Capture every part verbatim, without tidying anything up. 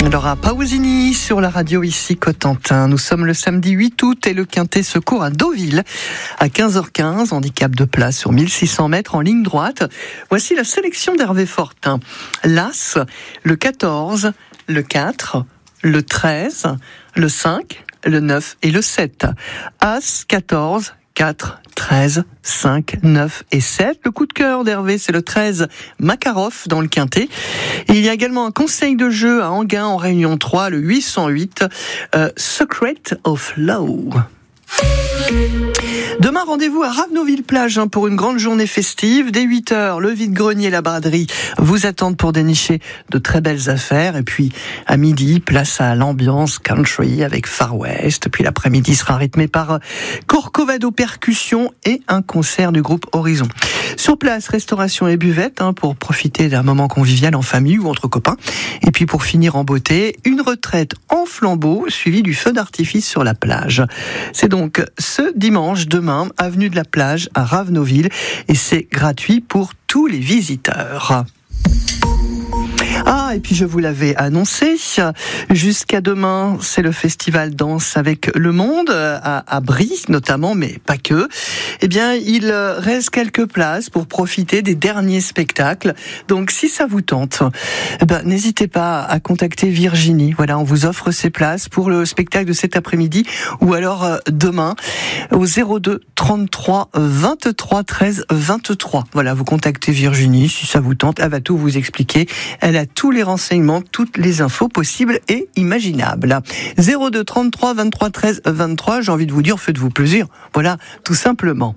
Alors à Pausini sur la radio ici Cotentin. Nous sommes le samedi huit août et le Quintet se court à Deauville à quinze heures quinze, handicap de place sur mille six cents mètres en ligne droite. Voici la sélection d'Hervé Fortin. L'As, le quatorze, le quatre, le treize, le cinq, le neuf et le sept. As, quatorze, quatre, treize, cinq, neuf et sept. Le coup de cœur d'Hervé, c'est le treize, Makarov dans le Quintet. Et il y a également un conseil de jeu à Enghien en Réunion trois, le huit cent huit, euh, Secret of Love. Demain, rendez-vous à Ravenoville-Plage hein, pour une grande journée festive. Dès huit heures, le vide-grenier et la braderie vous attendent pour dénicher de très belles affaires. Et puis, à midi, place à l'ambiance country avec Far West. Puis l'après-midi sera rythmé par Corcovado Percussion et un concert du groupe Horizon. Sur place, restauration et buvette hein, pour profiter d'un moment convivial en famille ou entre copains. Et puis pour finir en beauté, une retraite en flambeau suivie du feu d'artifice sur la plage. C'est donc ce dimanche, demain, avenue de la Plage à Ravenoville et c'est gratuit pour tous les visiteurs. Ah, et puis je vous l'avais annoncé, jusqu'à demain, c'est le festival Danse avec le Monde, à, à Brie notamment, mais pas que. Eh bien, il reste quelques places pour profiter des derniers spectacles. Donc, si ça vous tente, eh ben, n'hésitez pas à contacter Virginie. Voilà, on vous offre ces places pour le spectacle de cet après-midi ou alors euh, demain au zéro deux trente-trois vingt-trois treize vingt-trois. Voilà, vous contactez Virginie si ça vous tente. Elle va tout vous expliquer. Elle a tous les renseignements, toutes les infos possibles et imaginables. zéro deux trente-trois vingt-trois treize vingt-trois, j'ai envie de vous dire, faites-vous plaisir. Voilà, tout simplement.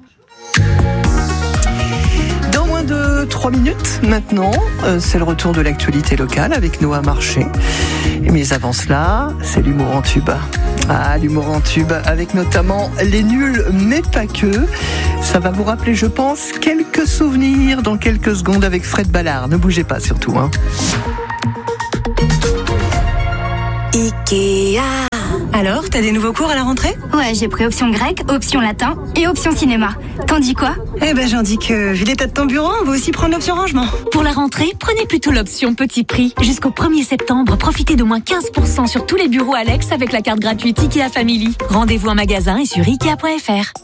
Dans moins de trois minutes maintenant, euh, c'est le retour de l'actualité locale avec Noah Marché. Mais avant cela, c'est l'humour en tube. Ah, l'humour en tube, avec notamment les nuls, mais pas que. Ça va vous rappeler, je pense, quelques souvenirs dans quelques secondes avec Fred Ballard. Ne bougez pas surtout, hein. Ikea. Alors, t'as des nouveaux cours à la rentrée ? Ouais, j'ai pris option grec, option latin et option cinéma. T'en dis quoi ? Eh ben, j'en dis que, vu l'état de ton bureau, on va aussi prendre l'option rangement. Pour la rentrée, prenez plutôt l'option petit prix. Jusqu'au premier septembre, profitez d'au moins quinze pour cent sur tous les bureaux Alex avec la carte gratuite Ikea Family. Rendez-vous en magasin et sur ikea point f r.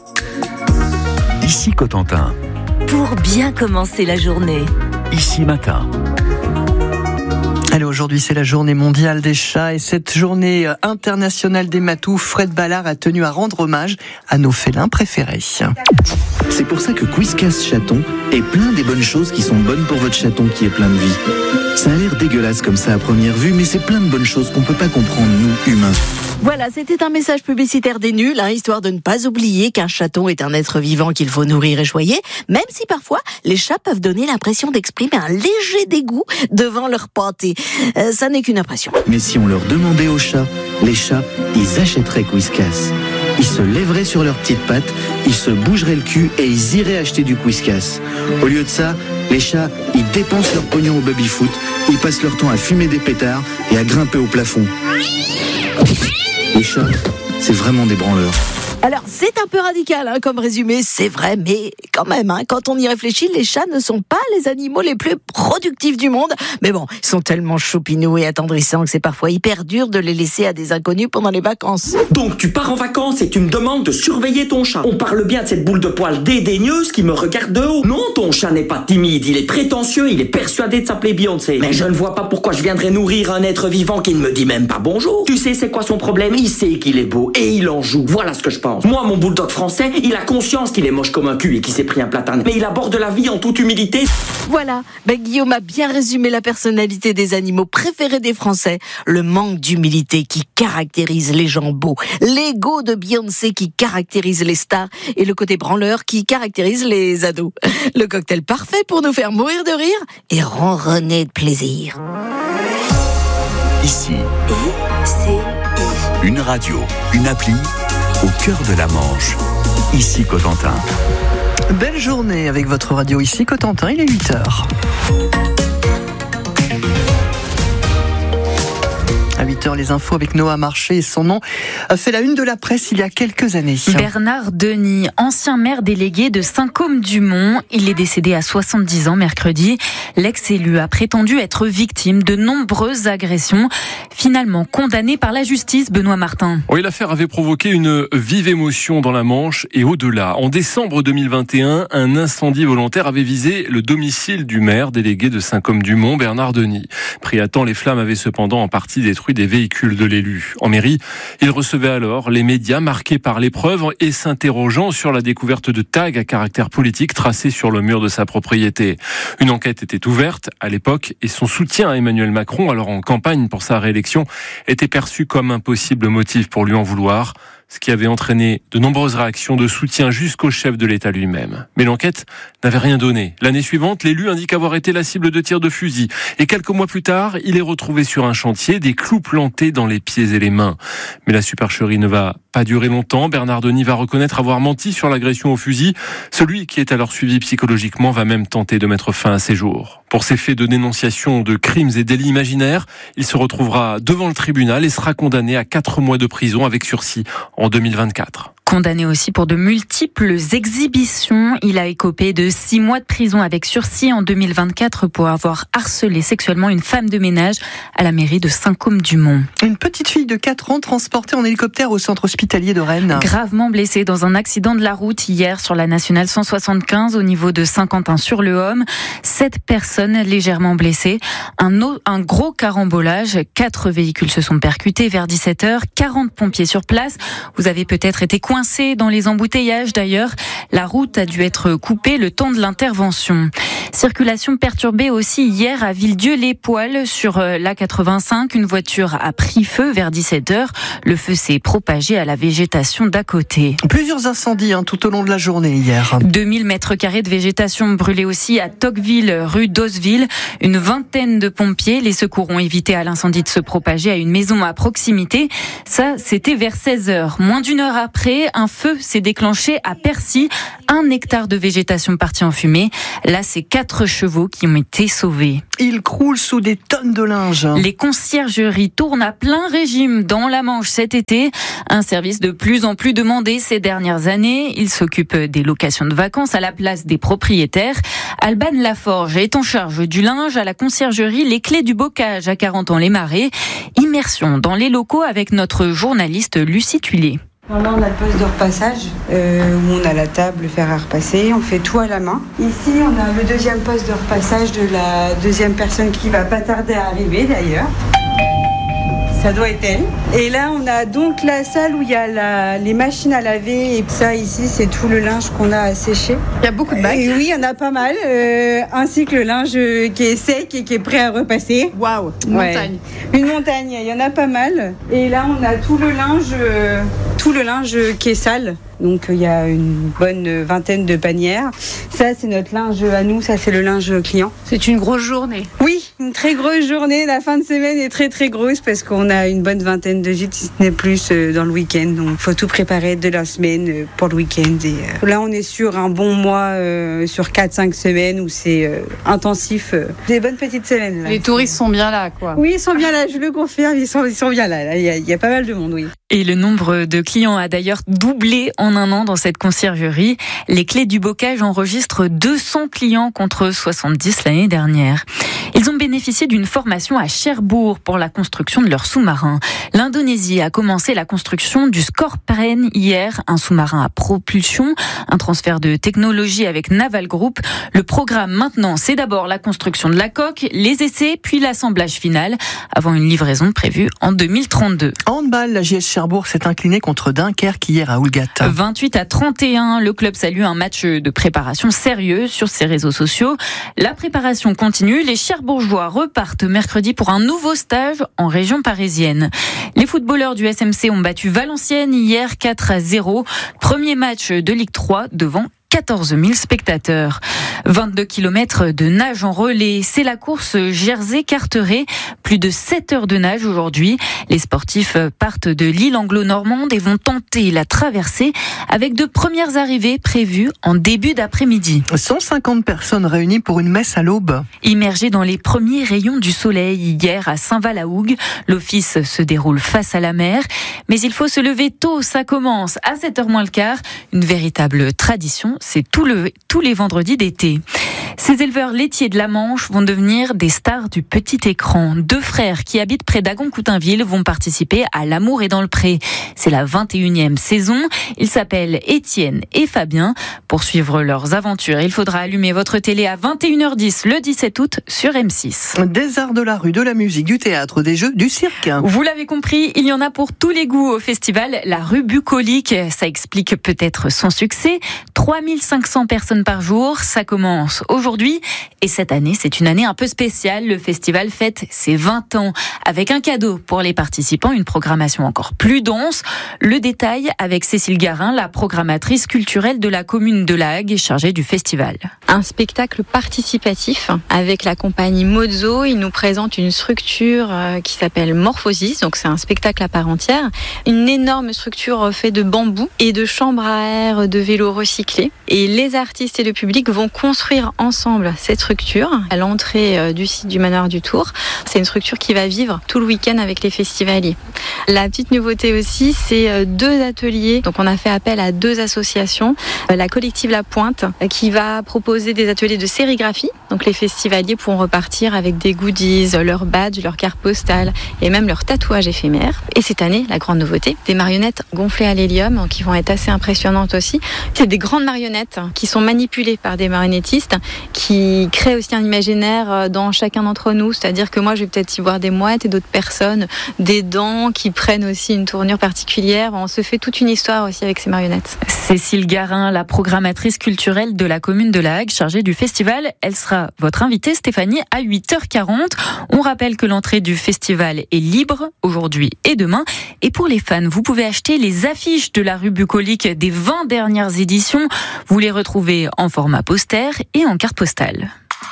Ici Cotentin. Pour bien commencer la journée. Ici Matin. Allez, aujourd'hui c'est la journée mondiale des chats et cette journée internationale des matous, Fred Ballard a tenu à rendre hommage à nos félins préférés. C'est pour ça que Whiskas Chaton est plein des bonnes choses qui sont bonnes pour votre chaton qui est plein de vie. Ça a l'air dégueulasse comme ça à première vue, mais c'est plein de bonnes choses qu'on peut pas comprendre, nous, humains. Voilà, c'était un message publicitaire des nuls, hein, histoire de ne pas oublier qu'un chaton est un être vivant qu'il faut nourrir et choyer, même si parfois les chats peuvent donner l'impression d'exprimer un léger dégoût devant leur pâté. Euh, ça n'est qu'une impression. Mais si on leur demandait aux chats, les chats, ils achèteraient Whiskas. Ils se lèveraient sur leurs petites pattes, ils se bougeraient le cul et ils iraient acheter du Whiskas. Au lieu de ça, les chats, ils dépensent leur pognon au baby-foot, ils passent leur temps à fumer des pétards et à grimper au plafond. Les chats, c'est vraiment des branleurs. Alors, c'est un peu radical hein, comme résumé, c'est vrai, mais quand même, hein, quand on y réfléchit, les chats ne sont pas les animaux les plus productifs du monde. Mais bon, ils sont tellement choupinous et attendrissants que c'est parfois hyper dur de les laisser à des inconnus pendant les vacances. Donc tu pars en vacances et tu me demandes de surveiller ton chat. On parle bien de cette boule de poils dédaigneuse qui me regarde de haut. Non, ton chat n'est pas timide, il est prétentieux, il est persuadé de s'appeler Beyoncé. Mais je ne vois pas pourquoi je viendrais nourrir un être vivant qui ne me dit même pas bonjour. Tu sais c'est quoi son problème ? Il sait qu'il est beau et il en joue. Voilà ce que je pense. Moi, mon bulldog français, il a conscience qu'il est moche comme un cul et qu'il s'est pris un platane. Mais il aborde la vie en toute humilité. Voilà, ben, Guillaume a bien résumé la personnalité des animaux préférés des Français. Le manque d'humilité qui caractérise les gens beaux, l'ego de Beyoncé qui caractérise les stars et le côté branleur qui caractérise les ados. Le cocktail parfait pour nous faire mourir de rire et ronronner de plaisir. Ici, I C I. une radio, une appli au cœur de la Manche. Ici Cotentin. Belle journée avec votre radio ici Cotentin, il est huit heures. À huit heures, les infos avec Noah Marché et son nom a fait la une de la presse il y a quelques années. Bernard Denis, ancien maire délégué de Saint-Côme-du-Mont. Il est décédé à soixante-dix ans mercredi. L'ex-élu a prétendu être victime de nombreuses agressions. Finalement condamné par la justice, Benoît Martin. Oui, l'affaire avait provoqué une vive émotion dans la Manche et au-delà. En décembre deux mille vingt et un, un incendie volontaire avait visé le domicile du maire délégué de Saint-Côme-du-Mont, Bernard Denis. Pris à temps, les flammes avaient cependant en partie détruit des véhicules de l'élu. En mairie, il recevait alors les médias marqués par l'épreuve et s'interrogeant sur la découverte de tags à caractère politique tracés sur le mur de sa propriété. Une enquête était ouverte à l'époque et son soutien à Emmanuel Macron, alors en campagne pour sa réélection, était perçu comme un possible motif pour lui en vouloir, ce qui avait entraîné de nombreuses réactions de soutien jusqu'au chef de l'État lui-même. Mais l'enquête n'avait rien donné. L'année suivante, l'élu indique avoir été la cible de tirs de fusil. Et quelques mois plus tard, il est retrouvé sur un chantier, des clous plantés dans les pieds et les mains. Mais la supercherie ne va pas durer longtemps. Bernard Denis va reconnaître avoir menti sur l'agression au fusil. Celui qui est alors suivi psychologiquement va même tenter de mettre fin à ses jours. Pour ces faits de dénonciation de crimes et délits imaginaires, il se retrouvera devant le tribunal et sera condamné à quatre mois de prison avec sursis en deux mille vingt-quatre. Condamné aussi pour de multiples exhibitions, il a écopé de six mois de prison avec sursis en deux mille vingt-quatre pour avoir harcelé sexuellement une femme de ménage à la mairie de Saint-Côme-du-Mont. Une petite fille de quatre ans transportée en hélicoptère au centre hospitalier de Rennes. Gravement blessée dans un accident de la route hier sur la nationale cent soixante-quinze au niveau de Saint-Quentin-sur-le-Homme. Sept personnes légèrement blessées. Un, o- un gros carambolage. Quatre véhicules se sont percutés vers dix-sept heures. quarante pompiers sur place. Vous avez peut-être été coincés dans les embouteillages d'ailleurs. La route a dû être coupée le temps de l'intervention. Circulation perturbée aussi hier à Villedieu-les-Poils sur l'A quatre-vingt-cinq. Une voiture a pris feu vers dix-sept heures. Le feu s'est propagé à la végétation d'à côté. Plusieurs incendies hein, tout au long de la journée hier. deux mille mètres carrés de végétation brûlée aussi à Tocqueville, rue d'Osville. Une vingtaine de pompiers. Les secours ont évité à l'incendie de se propager à une maison à proximité. Ça, c'était vers seize heures. Moins d'une heure après, un feu s'est déclenché à Percy. Un hectare de végétation parti en fumée. Là, c'est quatre chevaux qui ont été sauvés. Ils croulent sous des tonnes de linge. Les conciergeries tournent à plein régime dans la Manche cet été. Un service de plus en plus demandé ces dernières années. Il s'occupe des locations de vacances à la place des propriétaires. Alban Laforge est en charge du linge à la conciergerie Les Clés du Bocage à Carentan-les-Marais. Immersion dans les locaux avec notre journaliste Lucie Tuillet. Là, on a le poste de repassage euh, où on a la table, le fer à repasser, on fait tout à la main. Ici, on a le deuxième poste de repassage de la deuxième personne qui va pas tarder à arriver d'ailleurs. Ça doit être elle. Et là, on a donc la salle où il y a la, les machines à laver. Et ça, ici, c'est tout le linge qu'on a à sécher. Il y a beaucoup de bacs. Et oui, il y en a pas mal. Euh, ainsi que le linge qui est sec et qui est prêt à repasser. Waouh, une Ouais. montagne. Une montagne, il y en a pas mal. Et là, on a tout le linge, euh, tout le linge qui est sale. Donc, il y a une bonne vingtaine de panières. Ça, c'est notre linge à nous. Ça, c'est le linge client. C'est une grosse journée. Oui, une très grosse journée. La fin de semaine est très, très grosse parce qu'on a une bonne vingtaine de gîtes, si ce n'est plus, euh, dans le week-end. Donc, il faut tout préparer de la semaine euh, pour le week-end. Et euh, là, on est sur un bon mois, euh, sur quatre cinq semaines où c'est euh, intensif. Euh, des bonnes petites semaines. Là. Les touristes sont bien là, quoi. Oui, ils sont bien là, je le confirme, ils sont, ils sont bien là. là. Il, y a, il y a pas mal de monde, oui. Et le nombre de clients a d'ailleurs doublé en un an dans cette conciergerie. Les Clés du Bocage enregistrent deux cents clients contre soixante-dix l'année dernière. Ils ont bénéficié d'une formation à Cherbourg pour la construction de leur sous-marin. L'Indonésie a commencé la construction du Scorpène hier, un sous-marin à propulsion, un transfert de technologie avec Naval Group. Le programme maintenant, c'est d'abord la construction de la coque, les essais, puis l'assemblage final, avant une livraison prévue en deux mille trente-deux. Handball, la J S Cherbourg s'est incliné contre Dunkerque hier à Oulgat. vingt-huit à trente et un, le club salue un match de préparation sérieux sur ses réseaux sociaux. La préparation continue, les Cherbourgeois repartent mercredi pour un nouveau stage en région parisienne. Les footballeurs du S M C ont battu Valenciennes hier quatre à zéro. Premier match de Ligue trois devant quatorze mille spectateurs. vingt-deux kilomètres de nage en relais, c'est la course Jersey-Carteret. Plus de sept heures de nage aujourd'hui. Les sportifs partent de l'île anglo-normande et vont tenter la traversée avec de premières arrivées prévues en début d'après-midi. cent cinquante personnes réunies pour une messe à l'aube. Immergées dans les premiers rayons du soleil hier à Saint-Val-la-Hougue, l'office se déroule face à la mer. Mais il faut se lever tôt, ça commence à sept heures moins le quart. Une véritable tradition, c'est tout le, tous les vendredis d'été. Ces éleveurs laitiers de la Manche vont devenir des stars du petit écran. Deux frères qui habitent près d'Agon-Coutainville vont participer à L'amour est dans le pré. C'est la vingt et unième saison. Ils s'appellent Étienne et Fabien. Pour suivre leurs aventures, il faudra allumer votre télé à vingt et une heures dix le dix-sept août sur M six. Des arts de la rue, de la musique, du théâtre, des jeux, du cirque. Vous l'avez compris, il y en a pour tous les goûts au festival La Rue Bucolique. Ça explique peut-être son succès. trois mille cinq cents personnes par jour. Ça commence aujourd'hui. Et cette année, c'est une année un peu spéciale. Le festival fête ses vingt ans avec un cadeau pour les participants, une programmation encore plus dense. Le détail avec Cécile Garin, la programmatrice culturelle de la commune de La Hague, chargée du festival. Un spectacle participatif avec la compagnie Mozzo. Il nous présente une structure qui s'appelle Morphosis. Donc c'est un spectacle à part entière. Une énorme structure faite de bambou et de chambres à air, de vélos recyclés. Et les artistes et le public vont construire ensemble cette structure à l'entrée du site du Manoir du Tour. C'est une structure qui va vivre tout le week-end avec les festivaliers. La petite nouveauté aussi, c'est deux ateliers. Donc on a fait appel à deux associations. La collective La Pointe qui va proposer des ateliers de sérigraphie. Donc les festivaliers pourront repartir avec des goodies, leurs badges, leurs cartes postales et même leurs tatouages éphémères. Et cette année, la grande nouveauté, des marionnettes gonflées à l'hélium qui vont être assez impressionnantes aussi. C'est des grandes marionnettes qui sont manipulées par des marionnettistes qui créent aussi un imaginaire dans chacun d'entre nous. C'est-à-dire que moi, je vais peut-être y voir des mouettes et d'autres personnes, des dents qui prennent aussi une tournure particulière. On se fait toute une histoire aussi avec ces marionnettes. Cécile Garin, la programmatrice culturelle de la commune de La Hague, chargée du festival. Elle sera votre invitée, Stéphanie, à huit heures quarante. On rappelle que l'entrée du festival est libre aujourd'hui et demain. Et pour les fans, vous pouvez acheter les affiches de la rue Bucolique des vingt dernières éditions. Vous les retrouvez en format poster et en carte postale.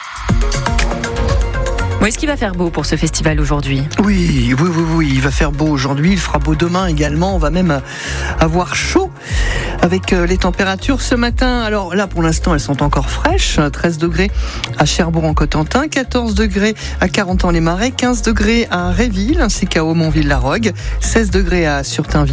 Bon, est-ce qu'il va faire beau pour ce festival aujourd'hui ? Oui, oui, oui, oui, il va faire beau aujourd'hui, il fera beau demain également. On va même avoir chaud avec les températures ce matin. Alors là, pour l'instant, elles sont encore fraîches. treize degrés à Cherbourg-en-Cotentin, quatorze degrés à Carentan-les-Marais, quinze degrés à Réville ainsi qu'à Aumonville-la-Rogue, seize degrés à Surtainville.